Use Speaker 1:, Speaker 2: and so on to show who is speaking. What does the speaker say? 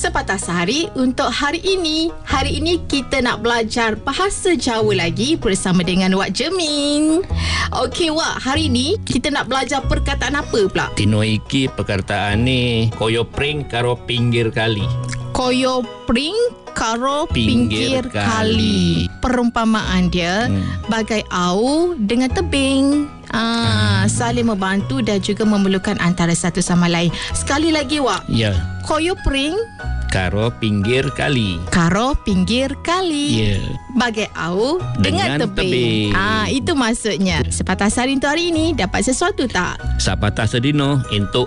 Speaker 1: Sepatah Sehari untuk hari ini. Hari ini kita nak belajar bahasa Jawa lagi bersama dengan Wak Jemin. Okey Wak, hari ini kita nak belajar perkataan apa pula?
Speaker 2: Tino iki perkataan ni koyo pring karo pinggir kali.
Speaker 1: Koyo pring karo pinggir kali. Perumpamaan dia bagai au dengan tebing. Saling membantu dan juga memerlukan antara satu sama lain. Sekali lagi Wak.
Speaker 2: Ya.
Speaker 1: Koyo pring
Speaker 2: Karo pinggir kali.
Speaker 1: karo pinggir kali.
Speaker 2: Ya.
Speaker 1: Bagai au dengan tebing. Itu maksudnya. Sepatah Sehari untuk hari ini dapat sesuatu tak?
Speaker 2: Sapatah sedino entuk